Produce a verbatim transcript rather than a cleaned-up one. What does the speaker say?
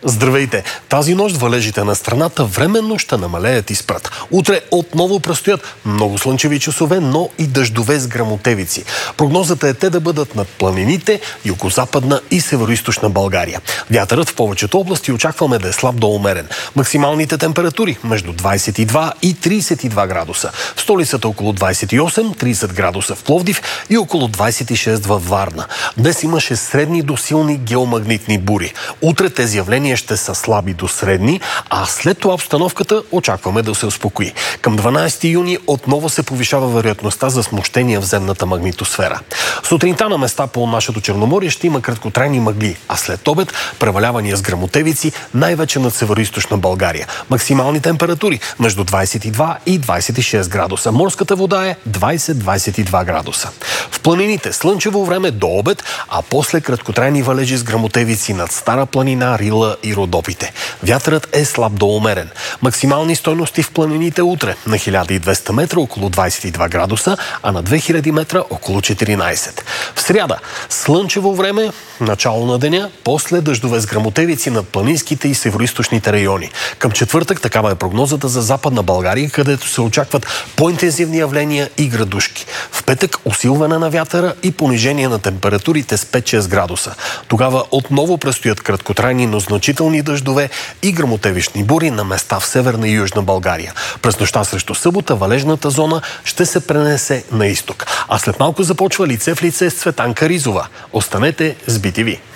Здравейте! Тази нощ валежите на страната временно ще намалеят и спрат. Утре отново предстоят много слънчеви часове, но и дъждове с гръмотевици. Прогнозата е те да бъдат над планините, югозападна и североизточна България. Вятърът в повечето области очакваме да е слаб до умерен. Максималните температури между двадесет и два и тридесет и два градуса. В столицата около двадесет и осем до тридесет градуса в Пловдив и около двадесет и шест във Варна. Днес имаше средни до силни геомагнитни бури. Утре тези явления ще са слаби до средни, а след това обстановката очакваме да се успокои. Към дванадесети юни отново се повишава вероятността за смущения в земната магнитосфера. Сутринта на места по нашето Черноморие ще има краткотрайни мъгли, а след обед превалявания с гръмотевици, най-вече над североизточна България. Максимални температури между двадесет и два и двадесет и шест градуса. Морската вода е двадесет до двадесет и два градуса. В планините слънчево време до обед, а после краткотрайни валежи с гръмотевици над Стара планина, Рила и Родопите. Вятърът е слаб до умерен. Максимални стойности в планините утре на хиляда и двеста метра около двадесет и два градуса, а на две хиляди метра около четиринадесет. В сряда слънчево време, начало на деня, после дъждове с гръмотевици над планинските и североизточните райони. Към четвъртък такава е прогнозата за Западна България, където се очакват по-интензивни явления и градушки. В петък усилване на вятъра и понижение на температурите с пет до шест градуса. Тогава отново предстоят краткотрайни, но значителни дъждове и гръмотевични бури на места в Северна и Южна България. През нощта срещу събота валежната зона ще се пренесе на изток. А след малко започва лице в лице с Цветанка Ризова. Останете с би ти ви.